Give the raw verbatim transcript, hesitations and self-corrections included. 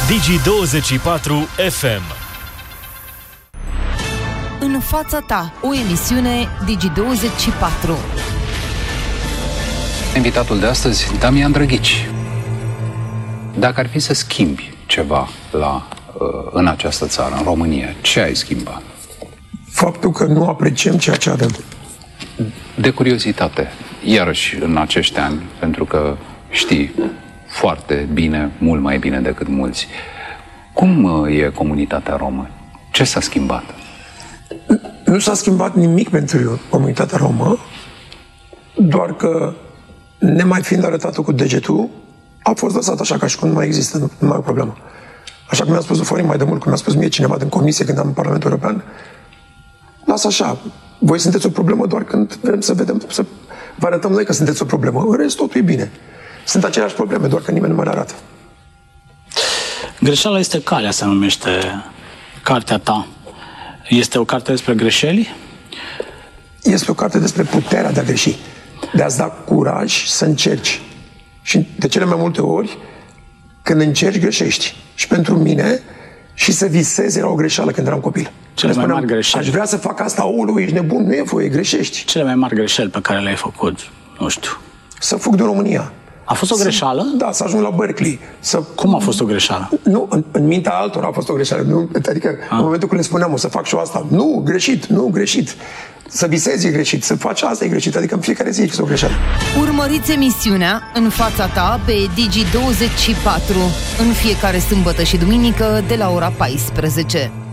Digi douăzeci și patru F M. În fața ta, o emisiune Digi douăzeci și patru. Invitatul de astăzi, Damian Drăghici. Dacă ar fi să schimbi ceva la, în această țară, în România, ce ai schimbat? Faptul că nu apreciem ceea ce avem. De curiozitate, iarăși în acești ani, pentru că știi foarte bine, mult mai bine decât mulți, cum e comunitatea romă? Ce s-a schimbat? Nu s-a schimbat nimic pentru comunitatea romă, doar că, nemai fiind arătată cu degetul, a fost lăsat așa, ca și cum nu mai există, nu, nu mai e o problemă. Așa cum mi-a spus Florin mai de mult, cum mi-a spus mie cineva din comisie când am în Parlamentul European, lasă așa, voi sunteți o problemă doar când vrem să vedem, să vă arătăm noi că sunteți o problemă. În rest, totul e bine. Sunt aceleași probleme, doar că nimeni nu mai le arată. Greșeala este calea, se numește cartea ta. Este o carte despre greșeli? Este o carte despre puterea de a greși, de a-ți da curaj să încerci. Și de cele mai multe ori, când încerci, greșești. Și pentru mine, și să visezi era o greșeală când eram copil. Cele mai mari greșeli. Aș vrea să fac asta, oulu, ești nebun, nu e voie, greșești. Cele mai mari greșeli pe care le-ai făcut, nu știu. Să fug din România. A fost o greșeală? Să, da, să ajung la Berkeley. Să... Cum a fost o greșeală? Nu, în, în mintea altora a fost o greșeală. Nu, adică, a. în momentul când le spuneam, o să fac și eu asta, nu, greșit, nu, greșit. Să visezi e greșit, să faci asta e greșit. Adică în fiecare zi e o greșeală. Urmăriți emisiunea În fața ta pe Digi douăzeci și patru în fiecare sâmbătă și duminică de la ora paisprezece.